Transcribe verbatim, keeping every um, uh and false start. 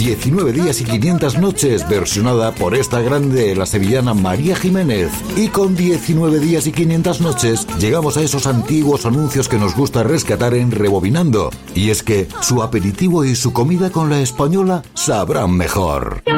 diecinueve días y quinientas noches, versionada por esta grande, la sevillana María Jiménez. Y con diecinueve días y quinientas noches llegamos a esos antiguos anuncios que nos gusta rescatar en Rebobinando. Y es que su aperitivo y su comida con la española sabrán mejor.